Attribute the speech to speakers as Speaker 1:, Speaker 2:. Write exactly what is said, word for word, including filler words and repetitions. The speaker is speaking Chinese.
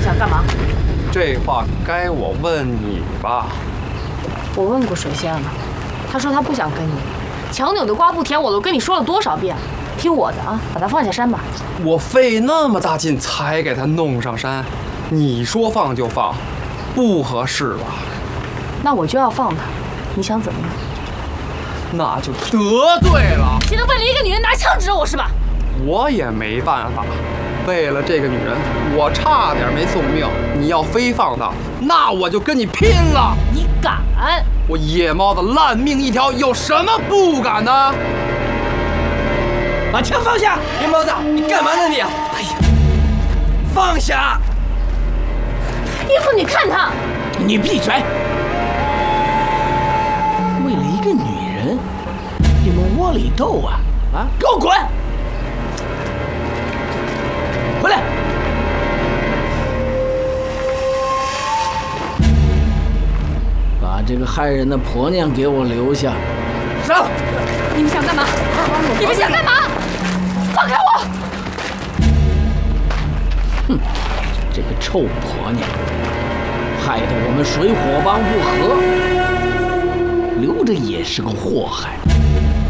Speaker 1: 你想干嘛？
Speaker 2: 这话该我问你吧？
Speaker 1: 我问过水仙了，他说他不想跟你。强扭的瓜不甜，我都跟你说了多少遍，听我的啊，把他放下山吧。
Speaker 2: 我费那么大劲才给他弄上山，你说放就放，不合适吧？
Speaker 1: 那我就要放他，你想怎么样？
Speaker 2: 那就得罪了。
Speaker 1: 现在为了一个女人拿枪指着我是吧？
Speaker 2: 我也没办法，为了这个女人，我差点没送命。你要非放她，那我就跟你拼了！
Speaker 1: 你敢？
Speaker 2: 我野猫子烂命一条，有什么不敢的？
Speaker 3: 把枪放下！野猫子，你干嘛呢你？哎呀，放下！
Speaker 1: 义父，你看他！
Speaker 3: 你闭嘴！为了一个女人，你们窝里斗啊！啊，给我滚！回来！把这个害人的婆娘给我留下！上！
Speaker 1: 你们想干嘛？你们想干嘛？放开我！
Speaker 3: 哼，这个臭婆娘，害得我们水火帮不和，留着也是个祸害。